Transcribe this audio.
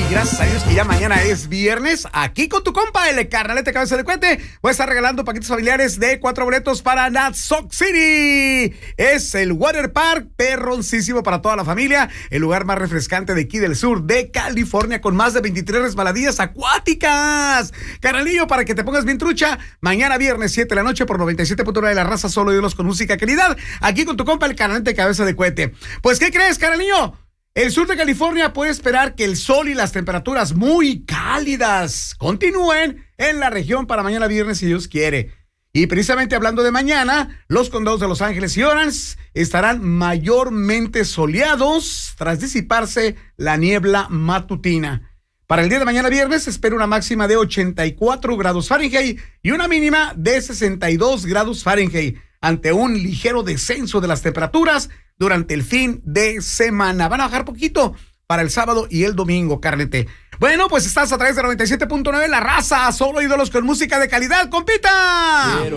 gracias a Dios que ya mañana es viernes. Aquí con tu compa, el carnalete cabeza de cohete, voy a estar regalando paquetes familiares de 4 boletos para Natsok City. Es el water park perroncísimo para toda la familia, el lugar más refrescante de aquí del sur de California, con más de 23 resbaladillas acuáticas. Carnalillo, para que te pongas bien trucha, mañana viernes 7 de la noche por 97.9 de la raza, solo ídolos con música de calidad, aquí con tu compa, el carnalete cabeza de cohete. Pues, ¿qué crees, carnalillo? El sur de California puede esperar que el sol y las temperaturas muy cálidas continúen en la región para mañana viernes, si Dios quiere. Y precisamente hablando de mañana, los condados de Los Ángeles y Orange estarán mayormente soleados tras disiparse la niebla matutina. Para el día de mañana viernes se espera una máxima de 84 grados Fahrenheit y una mínima de 62 grados Fahrenheit, ante un ligero descenso de las temperaturas durante el fin de semana. Van a bajar poquito para el sábado y el domingo, carnete. Bueno, pues estás a través de 97.9 La Raza, solo ídolos con música de calidad, compita.